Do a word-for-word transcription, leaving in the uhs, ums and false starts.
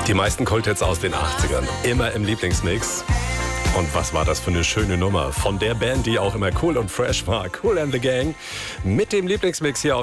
Die meisten Kulthits aus den achtzigern. Immer im Lieblingsmix. Und was war das für eine schöne Nummer von der Band, die auch immer cool und fresh war. Kool and the Gang mit dem Lieblingsmix hier auf